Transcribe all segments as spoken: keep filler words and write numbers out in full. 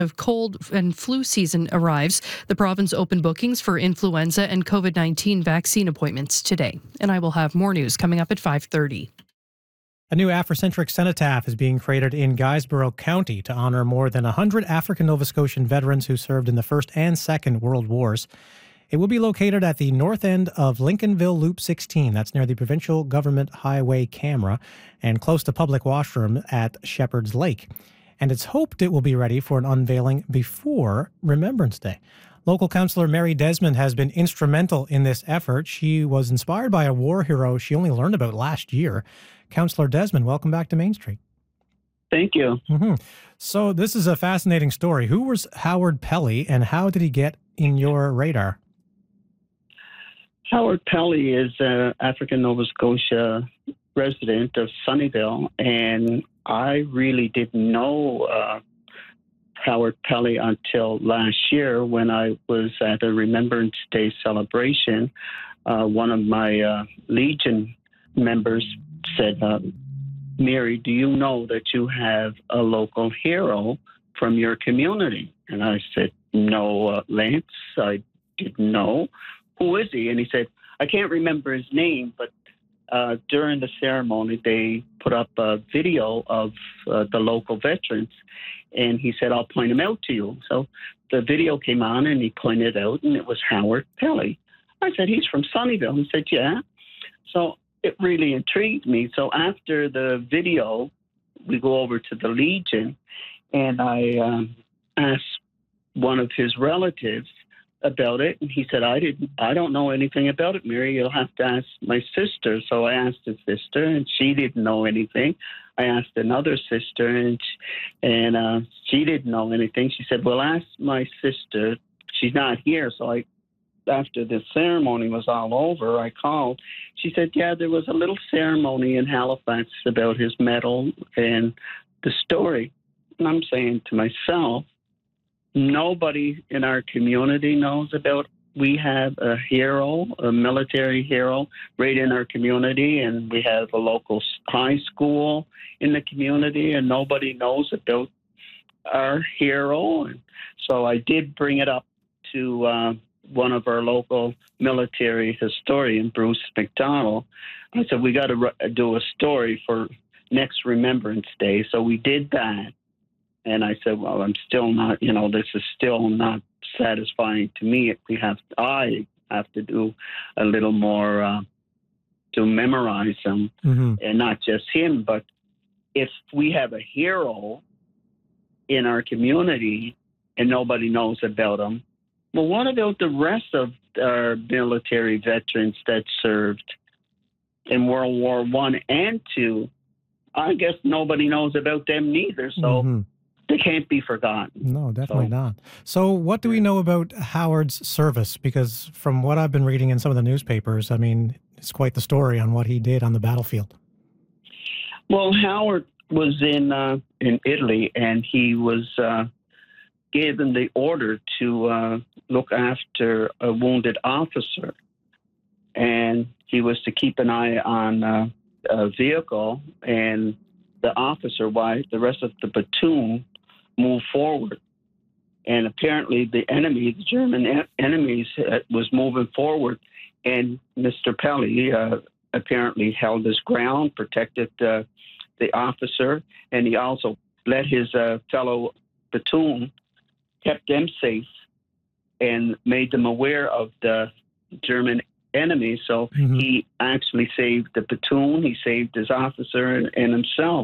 of cold and flu season arrives, the province opened bookings for influenza and COVID nineteen vaccine appointments today. And I will have more news coming up at five thirty. A new Afrocentric cenotaph is being created in Guysborough County to honor more than one hundred African Nova Scotian veterans who served in the First and Second World Wars. It will be located at the north end of Lincolnville Loop sixteen. That's near the provincial government highway camera and close to public washroom at Shepherd's Lake. And it's hoped it will be ready for an unveiling before Remembrance Day. Local councillor Mary Desmond has been instrumental in this effort. She was inspired by a war hero she only learned about last year. Councillor Desmond, welcome back to Main Street. Thank you. Mm-hmm. So this is a fascinating story. Who was Howard Pelly and how did he get in your radar? Howard Pelly is an African Nova Scotia resident of Sunnyvale, and I really didn't know uh, Howard Pelly until last year when I was at a Remembrance Day celebration. Uh, one of my uh, Legion members said, uh, Mary, do you know that you have a local hero from your community? And I said, no, uh, Lance, I didn't know. Who is he? And he said, I can't remember his name, but uh, during the ceremony, they put up a video of uh, the local veterans. And he said, I'll point him out to you. So the video came on and he pointed out, and it was Howard Pelly. I said, he's from Sunnyvale. He said, yeah. So it really intrigued me. So after the video, we go over to the Legion, and I um, asked one of his relatives about it, and he said, I didn't, I don't know anything about it, Mary. You'll have to ask my sister. So I asked his sister, and she didn't know anything. I asked another sister, and and uh, she didn't know anything. She said, well, ask my sister. She's not here. So I, after the ceremony was all over, I called. She said, yeah, there was a little ceremony in Halifax about his medal and the story. And I'm saying to myself, nobody in our community knows about. We have a hero, a military hero, right in our community, and we have a local high school in the community, and nobody knows about our hero. And so I did bring it up to uh, one of our local military historian, Bruce McDonald. I said, we got to re- do a story for next Remembrance Day. So we did that. And I said, well, I'm still not, you know, this is still not satisfying to me. We have, I have to do a little more uh, to memorize him, mm-hmm. and not just him. But if we have a hero in our community and nobody knows about him, well, what about the rest of our military veterans that served in World War One and Two? I guess nobody knows about them neither. So. Mm-hmm. They can't be forgotten. No, definitely so, not. So what do we know about Howard's service? Because from what I've been reading in some of the newspapers, I mean, it's quite the story on what he did on the battlefield. Well, Howard was in uh, in Italy, and he was uh, given the order to uh, look after a wounded officer. And he was to keep an eye on uh, a vehicle, and the officer, while the rest of the platoon move forward. And apparently the enemy, the German en- enemies, uh, was moving forward. And Mister Pelly uh, apparently held his ground, protected uh, the officer, and he also let his uh, fellow platoon, kept them safe, and made them aware of the German enemy. So mm-hmm. he actually saved the platoon, he saved his officer and, and himself.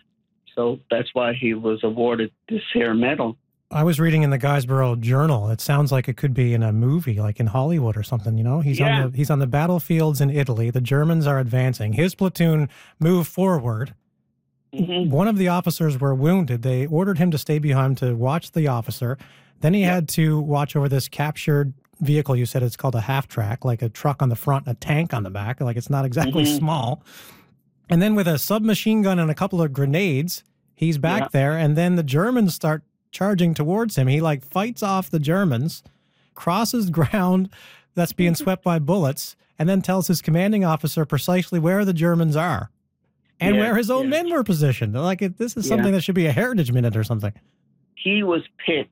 So that's why he was awarded this here medal. I was reading in the Guysborough Journal. It sounds like it could be in a movie, like in Hollywood or something. You know, he's yeah. on the he's on the battlefields in Italy. The Germans are advancing. His platoon moved forward. Mm-hmm. One of the officers were wounded. They ordered him to stay behind to watch the officer. Then he yeah. had to watch over this captured vehicle. You said it's called a half track, like a truck on the front, a tank on the back. Like it's not exactly mm-hmm. small. And then with a submachine gun and a couple of grenades, he's back yeah. there. And then the Germans start charging towards him. He like fights off the Germans, crosses ground that's being swept by bullets, and then tells his commanding officer precisely where the Germans are and yeah, where his own yeah. men were positioned. Like it, this is something yeah. that should be a heritage minute or something. He was picked